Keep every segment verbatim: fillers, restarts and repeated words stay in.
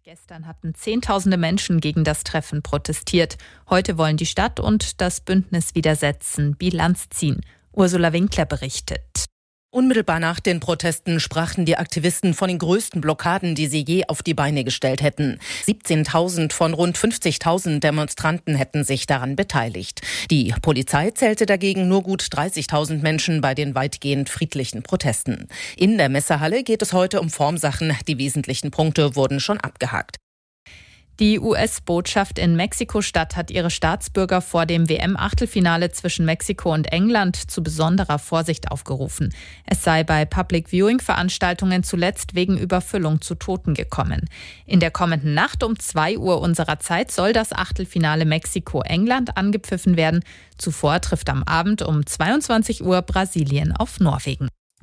Gestern hatten Zehntausende Menschen gegen das Treffen protestiert. Heute wollen die Stadt und das Bündnis widersetzen, Bilanz ziehen. Ursula Winkler berichtet. Unmittelbar nach den Protesten sprachen die Aktivisten von den größten Blockaden, die sie je auf die Beine gestellt hätten. siebzehntausend von rund fünfzigtausend Demonstranten hätten sich daran beteiligt. Die Polizei zählte dagegen nur gut dreißigtausend Menschen bei den weitgehend friedlichen Protesten. In der Messehalle geht es heute um Formsachen. Die wesentlichen Punkte wurden schon abgehakt. Die U S-Botschaft in Mexiko-Stadt hat ihre Staatsbürger vor dem W M-Achtelfinale zwischen Mexiko und England zu besonderer Vorsicht aufgerufen. Es sei bei Public-Viewing-Veranstaltungen zuletzt wegen Überfüllung zu Toten gekommen. In der kommenden Nacht um zwei Uhr unserer Zeit soll das Achtelfinale Mexiko-England angepfiffen werden. Zuvor trifft am Abend um zweiundzwanzig Uhr Brasilien auf Norwegen.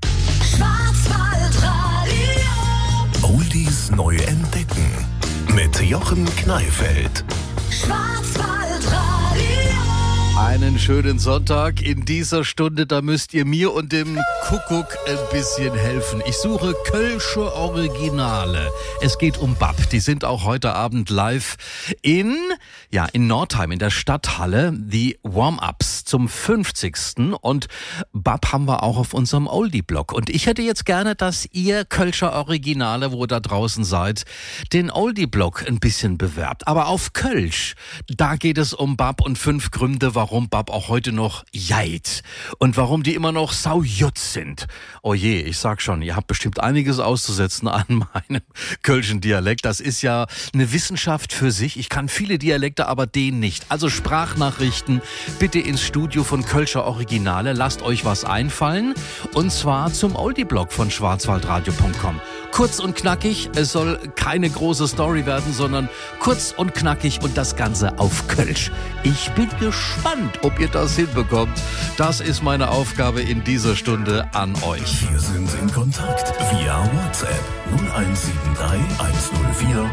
Oldies neu entdecken. Mit Jochen Kneifeld. Einen schönen Sonntag in dieser Stunde, da müsst ihr mir und dem Kuckuck ein bisschen helfen. Ich suche Kölsche Originale. Es geht um B A P. Die sind auch heute Abend live in, ja, in Nordheim, in der Stadthalle. Die Warm-Ups zum fünfzigsten Und B A P haben wir auch auf unserem Oldie-Blog. Und ich hätte jetzt gerne, dass ihr Kölsche Originale, wo ihr da draußen seid, den Oldie-Blog ein bisschen bewerbt. Aber auf Kölsch, da geht es um B A P und fünf Gründe, warum warum B A P auch heute noch jeit und warum die immer noch saujut sind. Oh je, ich sag schon, ihr habt bestimmt einiges auszusetzen an meinem kölschen Dialekt. Das ist ja eine Wissenschaft für sich. Ich kann viele Dialekte, aber den nicht. Also Sprachnachrichten bitte ins Studio von Kölscher Originale. Lasst euch was einfallen und zwar zum Oldie-Blog von schwarzwaldradio punkt com. Kurz und knackig, es soll keine große Story werden, sondern kurz und knackig und das Ganze auf Kölsch. Ich bin gespannt, ob ihr das hinbekommt. Das ist meine Aufgabe in dieser Stunde an euch. Wir sind in Kontakt via WhatsApp null eins sieben drei eins null vier